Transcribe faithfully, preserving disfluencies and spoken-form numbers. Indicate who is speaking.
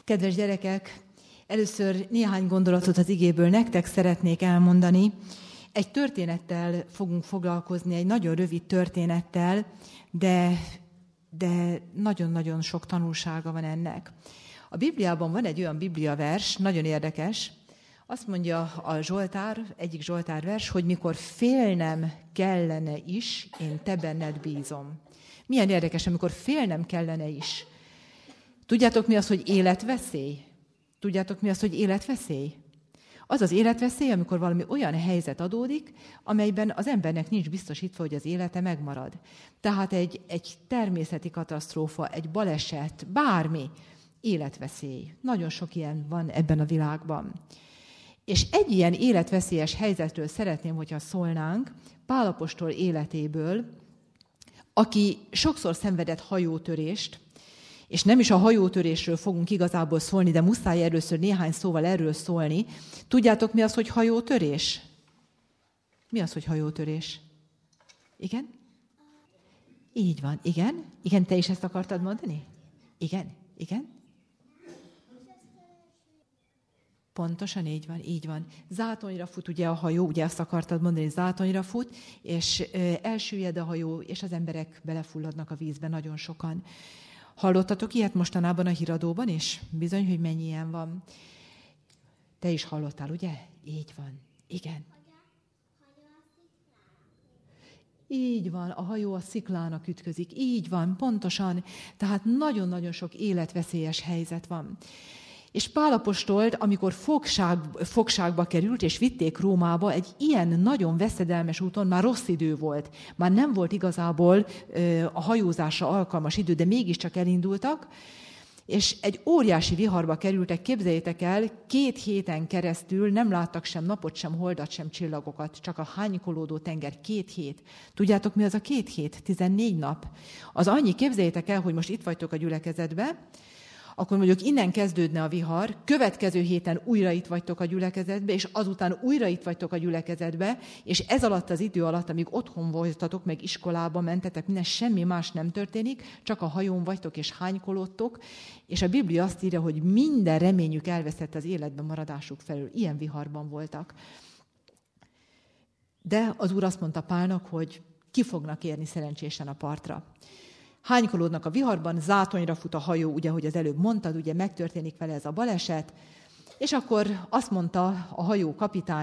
Speaker 1: Kedves gyerekek, először néhány gondolatot az igéből nektek szeretnék elmondani. Egy történettel fogunk foglalkozni, egy nagyon rövid történettel, de, de nagyon-nagyon sok tanulsága van ennek. A Bibliában van egy olyan bibliavers, nagyon érdekes, azt mondja a Zsoltár, egyik Zsoltár vers, hogy mikor félnem kellene is, én te benned bízom. Milyen érdekes, amikor félnem kellene is. Tudjátok mi az, hogy életveszély? Tudjátok mi az, hogy életveszély? Az az életveszély, amikor valami olyan helyzet adódik, amelyben az embernek nincs biztosítva, hogy az élete megmarad. Tehát egy, egy természeti katasztrófa, egy baleset, bármi, életveszély. Nagyon sok ilyen van ebben a világban. És egy ilyen életveszélyes helyzetről szeretném, hogyha szólnánk, Pál apostol életéből, aki sokszor szenvedett hajótörést, és nem is a hajótörésről fogunk igazából szólni, de muszáj először néhány szóval erről szólni. Tudjátok, mi az, hogy hajótörés? Mi az, hogy hajótörés? Igen? Így van, igen. Igen, te is ezt akartad mondani? Igen, igen. Pontosan így van, így van. Zátonyra fut ugye a hajó, ugye azt akartad mondani, zátonyra fut, és elsüllyed a hajó, és az emberek belefulladnak a vízbe, nagyon sokan. Hallottatok ilyet mostanában a híradóban is? Bizony, hogy mennyi ilyen van. Te is hallottál, ugye? Így van. Igen. Így van, a hajó a sziklának ütközik. Így van, pontosan. Tehát nagyon-nagyon sok életveszélyes helyzet van. És Pál apostolt, amikor fogság, fogságba került, és vitték Rómába, egy ilyen nagyon veszedelmes úton, már rossz idő volt. Már nem volt igazából a hajózásra alkalmas idő, de mégiscsak elindultak, és egy óriási viharba kerültek, képzeljétek el, két héten keresztül nem láttak sem napot, sem holdat, sem csillagokat, csak a hánykolódó tenger, két hét. Tudjátok, mi az a két hét? tizennégy nap. Az annyi, képzeljétek el, hogy most itt vagytok a gyülekezetbe, akkor mondjuk innen kezdődne a vihar, következő héten újra itt vagytok a gyülekezetbe, és azután újra itt vagytok a gyülekezetbe, és ez alatt az idő alatt, amíg otthon voltatok, meg iskolába mentetek, minden semmi más nem történik, csak a hajón vagytok és hánykolódtok, és a Biblia azt írja, hogy minden reményük elveszett az életben maradásuk felől. Ilyen viharban voltak. De az Úr azt mondta Pálnak, hogy ki fognak érni szerencsésen a partra. Hánykolódnak a viharban, zátonyra fut a hajó, ugye, hogy az előbb mondtad, ugye megtörténik vele ez a baleset, és akkor azt mondta a hajó kapitány,